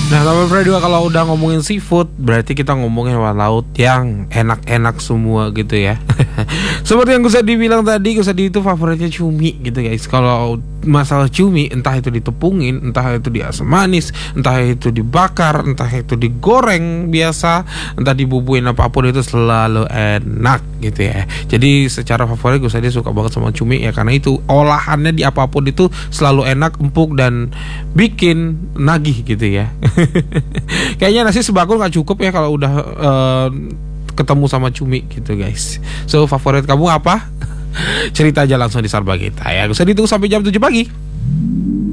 Nah, Sobat Freddy, kalau udah ngomongin seafood, berarti kita ngomongin hewan laut yang enak-enak semua gitu ya. Seperti yang Kusadi bilang tadi, Kusadi itu favoritnya cumi gitu guys. Kalau masalah cumi, entah itu ditepungin, entah itu di asam manis, entah itu dibakar, entah itu digoreng biasa, entah dibubuin apapun, itu selalu enak gitu ya. Jadi secara favorit Kusadi suka banget sama cumi ya, karena itu olahannya di apapun itu selalu enak, empuk, dan bikin nagih gitu ya. Kayaknya nasi sebakul gak cukup ya kalau udah ketemu sama cumi gitu guys. So favorit kamu apa? Cerita aja langsung di Sarba kita ya. Bisa ditunggu sampai jam 7 pagi.